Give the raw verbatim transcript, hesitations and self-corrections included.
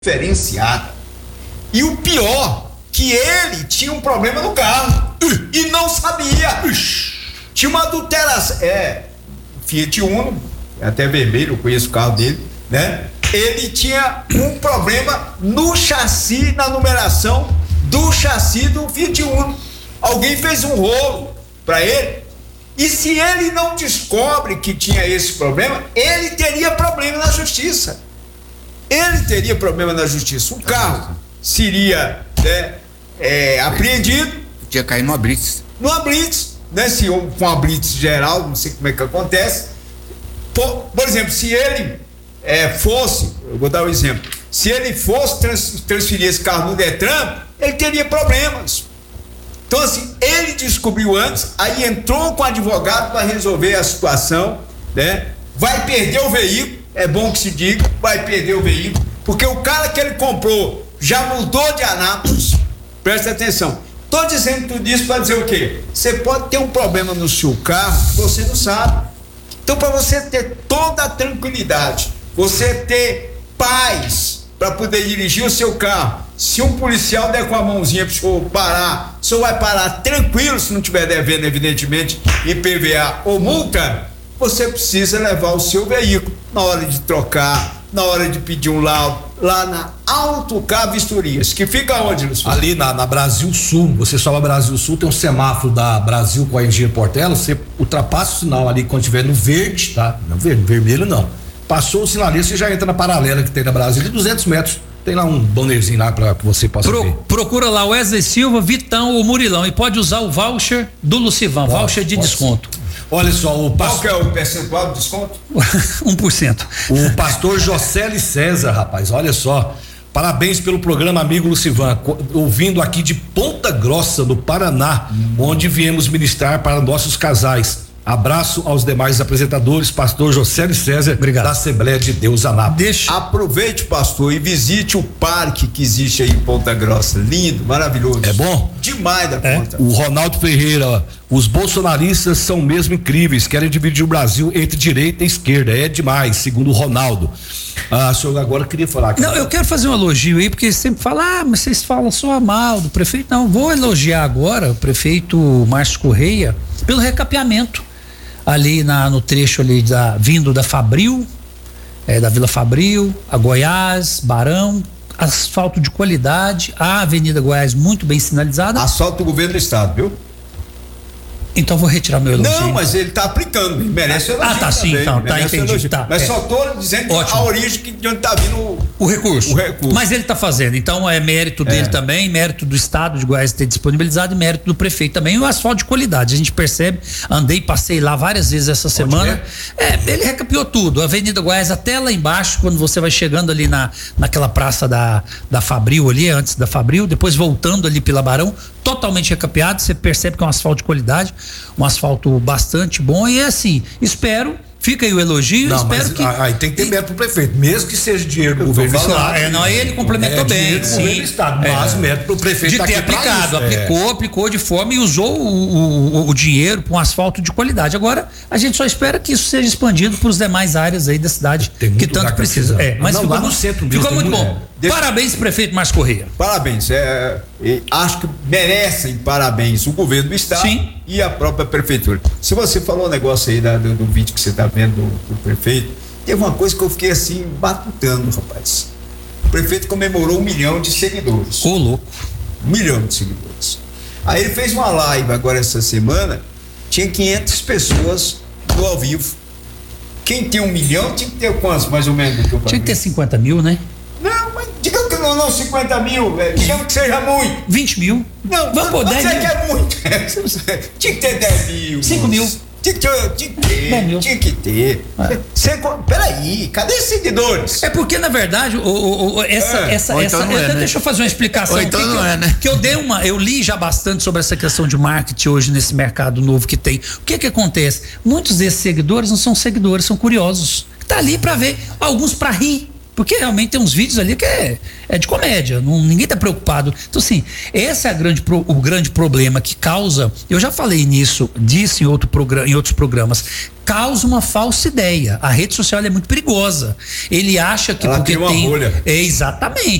diferenciada. E o pior, que ele tinha um problema no carro e não sabia. Tinha uma adulteração. É, Fiat Uno, até vermelho, eu conheço o carro dele, né? Ele tinha um problema no chassi, na numeração do chassi do Fiat Uno. Alguém fez um rolo para ele. E se ele não descobre que tinha esse problema, ele teria problema na justiça. Ele teria problema na justiça. O carro seria, né, é, apreendido. Podia cair numa blitz. Numa blitz, né? Se for uma blitz geral, não sei como é que acontece. Por, por exemplo, se ele é, fosse, eu vou dar um exemplo, se ele fosse trans, transferir esse carro no Detran, ele teria problemas. Então, assim, ele descobriu antes, aí entrou com o advogado para resolver a situação, né? Vai perder o veículo. É bom que se diga, vai perder o veículo, porque o cara que ele comprou já mudou de Anápolis. Presta atenção. Estou dizendo tudo isso para dizer o quê? Você pode ter um problema no seu carro que você não sabe. Então, para você ter toda a tranquilidade, você ter paz para poder dirigir o seu carro, se um policial der com a mãozinha para o senhor parar, o senhor vai parar tranquilo, se não estiver devendo, evidentemente, I P V A ou multa. Você precisa levar o seu veículo na hora de trocar, na hora de pedir um laudo, lá na Autocar Vistorias, que fica onde, Luciano? Ali na, na Brasil Sul, você sobe a Brasil Sul, tem um semáforo da Brasil com a Engenheiro Portela, você ultrapassa o sinal ali quando tiver no verde, tá? Não verde, vermelho não. Passou o sinaleiro, você já entra na paralela que tem na Brasil, de duzentos metros. Tem lá um bannerzinho lá para que você possa Pro, ver. Procura lá Wesley Silva, Vitão ou Murilão e pode usar o voucher do Lucivan, pode, voucher de desconto. Ser. Olha só, o pastor... Qual que é o percentual de desconto? um por cento. O pastor Jocely César, rapaz, olha só. Parabéns pelo programa, amigo Lucivan. Ouvindo aqui de Ponta Grossa, no Paraná, hum. onde viemos ministrar para nossos casais. Abraço aos demais apresentadores, pastor Jocely César, obrigado, da Assembleia de Deus Anápolis. Deixa. Aproveite, pastor, e visite o parque que existe aí em Ponta Grossa. Lindo, maravilhoso. É bom? Demais da é. conta. O Ronaldo Ferreira, ó, os bolsonaristas são mesmo incríveis, querem dividir o Brasil entre direita e esquerda. É demais, segundo o Ronaldo. Ah, o senhor agora queria falar. Não, eu quero fazer um elogio aí, porque sempre fala, ah, mas vocês falam só mal do prefeito. Não, vou elogiar agora o prefeito Márcio Correia pelo recapeamento. Ali na, no trecho ali da, vindo da Fabril, é, da Vila Fabril, a Goiás, Barão, asfalto de qualidade, a Avenida Goiás muito bem sinalizada. Asfalto do governo do estado, viu? Então vou retirar meu elogio. Não, mas ele está aplicando, ele merece elogio. Ah, tá sim, também, então, tá entendido. Tá, mas é. só estou dizendo Ótimo. a origem que de onde está vindo o, o, recurso. o recurso. Mas ele está fazendo, então é mérito dele é. também, mérito do estado de Goiás ter disponibilizado e mérito do prefeito também. E o asfalto de qualidade, a gente percebe, andei, passei lá várias vezes essa semana. É, ele recapeou tudo, a Avenida Goiás até lá embaixo, quando você vai chegando ali na, naquela praça da, da Fabril ali, antes da Fabril, depois voltando ali pela Barão, totalmente recapeado, você percebe que é um asfalto de qualidade, um asfalto bastante bom e é assim, espero, fica aí o elogio, não, espero mas, que... Aí tem que ter mérito pro prefeito, mesmo que seja dinheiro do governo do estado. É, não, aí ele complementou é, bem, dinheiro do governo do estado, é, mas mérito pro prefeito de tá ter aplicado, aplicou, é. aplicou de forma e usou o, o, o dinheiro para um asfalto de qualidade. Agora, a gente só espera que isso seja expandido para as demais áreas aí da cidade que tanto precisa. É, mas não, ficou, lá no centro mesmo, ficou muito bom. É. Deixa... Parabéns, prefeito Márcio Correia. Parabéns. É, acho que merecem parabéns o governo do estado Sim. e a própria prefeitura. Se você falou um negócio aí da, do, do vídeo que você está vendo do, do prefeito, teve uma coisa que eu fiquei assim batutando, rapaz. O prefeito comemorou um milhão de seguidores. Ô, louco. Um milhão de seguidores. Aí ele fez uma live agora essa semana, tinha quinhentas pessoas no ao vivo. Quem tem um milhão tinha que ter quantos, mais ou menos? Do que tinha que ter cinquenta mil, né? Não, mas digamos que não, não cinquenta mil, velho. Digamos que seja muito. vinte mil. Não, vamos pôr dez mil. Você quer muito. Tinha que ter dez mil. cinco mil. Tinha que ter, tinha que ter. Tinha que ter. É. Você, peraí, cadê os seguidores? É porque, na verdade, o, o, o, essa. É. essa, essa então é, né? Deixa eu fazer uma explicação. Ou então que, não que, é, né? Que eu dei uma. Eu li já bastante sobre essa questão de marketing hoje nesse mercado novo que tem. O que que acontece? Muitos desses seguidores não são seguidores, são curiosos. Tá ali pra ver, alguns pra rir. Porque realmente tem uns vídeos ali que é, é de comédia, não, ninguém tá preocupado. Então, assim, esse é a grande, pro, o grande problema que causa, eu já falei nisso, disse em, outro programa, em outros programas, causa uma falsa ideia. A rede social é muito perigosa. Ele acha que ela porque tem uma tem. bolha. É, exatamente.